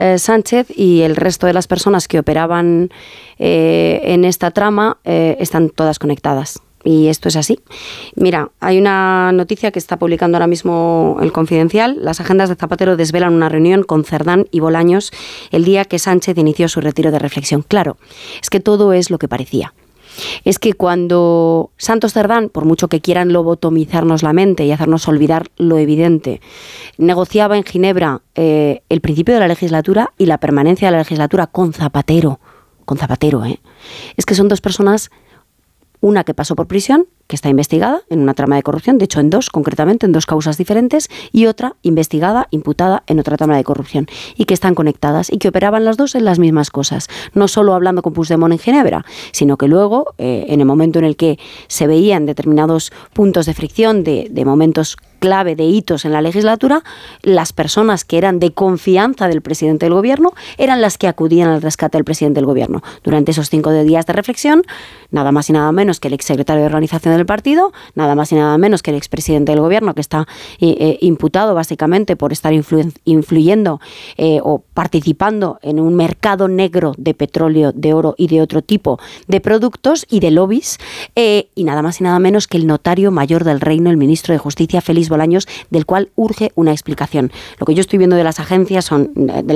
Sánchez y el resto de las personas que operaban en esta trama están todas conectadas. Y esto es así. Mira, hay una noticia que está publicando ahora mismo El Confidencial. Las agendas de Zapatero desvelan una reunión con Cerdán y Bolaños el día que Sánchez inició su retiro de reflexión. Claro, es que todo es lo que parecía. Es que cuando Santos Cerdán, por mucho que quieran lobotomizarnos la mente y hacernos olvidar lo evidente, negociaba en Ginebra el principio de la legislatura y la permanencia de la legislatura con Zapatero, es que son dos personas. Una que pasó por prisión, que está investigada en una trama de corrupción, de hecho en dos, concretamente, en dos causas diferentes, y otra investigada, imputada en otra trama de corrupción, y que están conectadas y que operaban las dos en las mismas cosas, no solo hablando con Puigdemont en Ginebra, sino que luego, en el momento en el que se veían determinados puntos de fricción, de momentos clave, de hitos en la legislatura, las personas que eran de confianza del presidente del gobierno eran las que acudían al rescate del presidente del gobierno. Durante esos 5 días de reflexión, nada más y nada menos que el exsecretario de organización del partido, nada más y nada menos que el expresidente del gobierno, que está imputado básicamente por estar influyendo o participando en un mercado negro de petróleo, de oro y de otro tipo de productos y de lobbies, y nada más y nada menos que el notario mayor del reino, el ministro de Justicia, Félix Bolaños, del cual urge una explicación. Lo que yo estoy viendo de las agendas son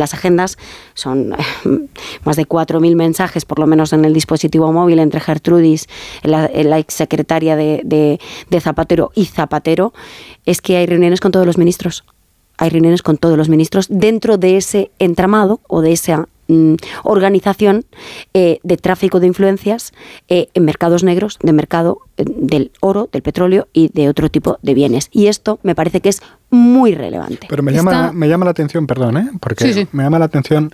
más de 4.000 mensajes, por lo menos en el dispositivo móvil, entre Gertrudis, la exsecretaria de Zapatero, y Zapatero. Es que hay reuniones con todos los ministros. Hay reuniones con todos los ministros dentro de ese entramado o de esa organización de tráfico de influencias en mercados negros, de mercado del oro, del petróleo y de otro tipo de bienes. Y esto me parece que es muy relevante. Pero me llama la atención, perdón, porque sí. Me llama la atención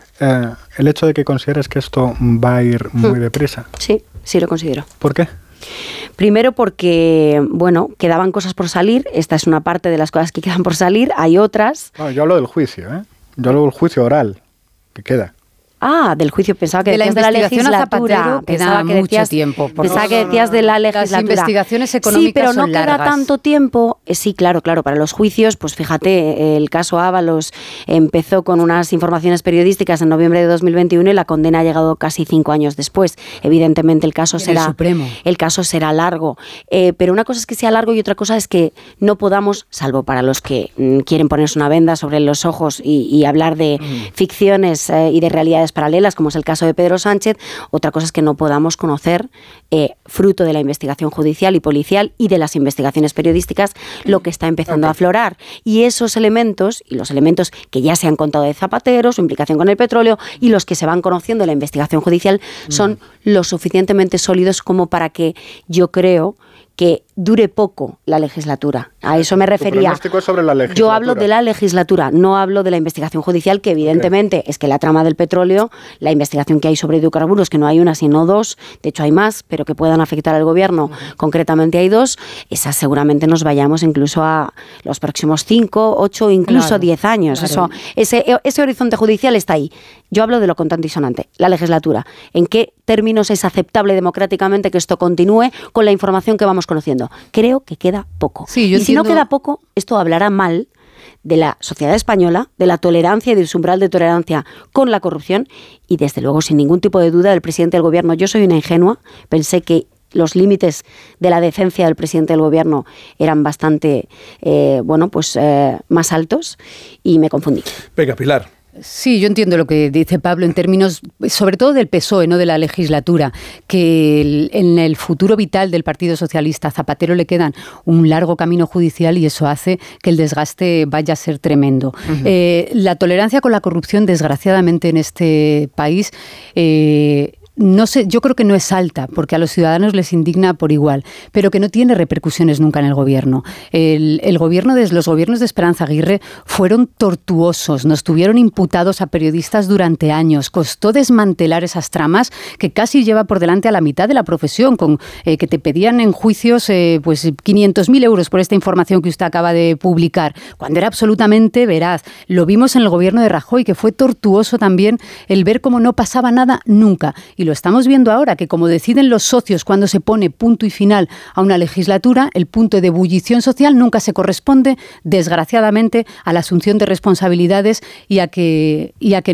el hecho de que consideres que esto va a ir muy deprisa. Sí lo considero. ¿Por qué? Primero porque, quedaban cosas por salir. Esta es una parte de las cosas que quedan por salir. Hay otras. No, yo hablo del juicio, Yo hablo del juicio oral que queda. Del juicio, pensaba que decías de la legislatura. Pensaba que mucho tiempo. Pensaba que decías de la legislatura. Las investigaciones económicas sí, pero no son largas. queda tanto tiempo. Sí, claro, para los juicios, pues fíjate, el caso Ábalos empezó con unas informaciones periodísticas en noviembre de 2021 y la condena ha llegado casi 5 años después. Evidentemente el caso será largo. Pero una cosa es que sea largo y otra cosa es que no podamos, salvo para los que quieren ponerse una venda sobre los ojos y hablar de ficciones y de realidades paralelas, como es el caso de Pedro Sánchez, otra cosa es que no podamos conocer, fruto de la investigación judicial y policial y de las investigaciones periodísticas, lo que está empezando a aflorar. Y esos elementos, y los elementos que ya se han contado de Zapatero, su implicación con el petróleo, y los que se van conociendo de la investigación judicial, son lo suficientemente sólidos como para que yo creo que dure poco la legislatura. A eso me refería. Tu pronóstico es sobre la legislatura. Yo hablo de la legislatura, no hablo de la investigación judicial, que evidentemente es que la trama del petróleo, la investigación que hay sobre hidrocarburos, que no hay una sino 2, de hecho hay más, pero que puedan afectar al gobierno, concretamente hay 2, esas seguramente nos vayamos incluso a los próximos 5, 8, incluso 10 años. Claro. Ese horizonte judicial está ahí. Yo hablo de lo contante y sonante, la legislatura. ¿En qué términos es aceptable democráticamente que esto continúe con la información que vamos conociendo? Creo que queda poco. Sí, si no queda poco, esto hablará mal de la sociedad española, de la tolerancia y del umbral de tolerancia con la corrupción y, desde luego, sin ningún tipo de duda, del presidente del gobierno. Yo soy una ingenua, pensé que los límites de la decencia del presidente del gobierno eran bastante, más altos y me confundí. Venga, Pilar. Sí, yo entiendo lo que dice Pablo en términos, sobre todo del PSOE, no de la legislatura, que en el futuro vital del Partido Socialista a Zapatero le quedan un largo camino judicial y eso hace que el desgaste vaya a ser tremendo. La tolerancia con la corrupción, desgraciadamente, en este país no sé, yo creo que no es alta, porque a los ciudadanos les indigna por igual, pero que no tiene repercusiones nunca en el gobierno. Los gobiernos de Esperanza Aguirre fueron tortuosos, nos tuvieron imputados a periodistas durante años, costó desmantelar esas tramas que casi lleva por delante a la mitad de la profesión, con que te pedían en juicios 500.000 euros por esta información que usted acaba de publicar, cuando era absolutamente veraz. Lo vimos en el gobierno de Rajoy, que fue tortuoso también el ver cómo no pasaba nada nunca. Y y lo estamos viendo ahora, que como deciden los socios cuando se pone punto y final a una legislatura, el punto de ebullición social nunca se corresponde, desgraciadamente, a la asunción de responsabilidades y a que